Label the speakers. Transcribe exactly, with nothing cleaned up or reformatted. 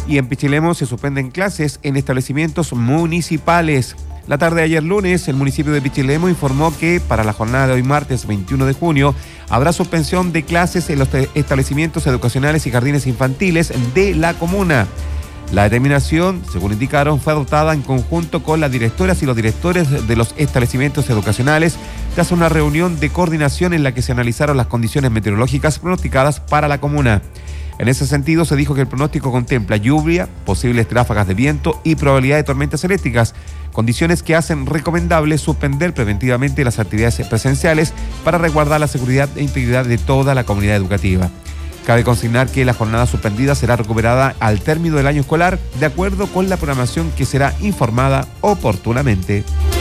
Speaker 1: Y en Pichilemu se suspenden clases en establecimientos municipales. La tarde de ayer lunes, el municipio de Pichilemu informó que para la jornada de hoy martes veintiuno de junio habrá suspensión de clases en los establecimientos educacionales y jardines infantiles de la comuna. La determinación, según indicaron, fue adoptada en conjunto con las directoras y los directores de los establecimientos educacionales tras una reunión de coordinación en la que se analizaron las condiciones meteorológicas pronosticadas para la comuna. En ese sentido, se dijo que el pronóstico contempla lluvia, posibles ráfagas de viento y probabilidad de tormentas eléctricas, condiciones que hacen recomendable suspender preventivamente las actividades presenciales para resguardar la seguridad e integridad de toda la comunidad educativa. Cabe consignar que la jornada suspendida será recuperada al término del año escolar, de acuerdo con la programación que será informada oportunamente.